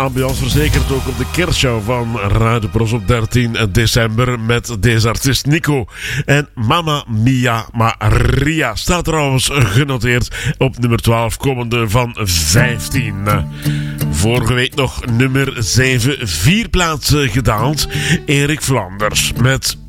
ambiance verzekerd ook op de kerstshow van Radio Bros op 13 december met deze artiest Nico. En Mamma Mia Maria staat trouwens genoteerd op nummer 12, komende van 15. Vorige week nog nummer 7, 4 plaatsen gedaald. Erik Flanders met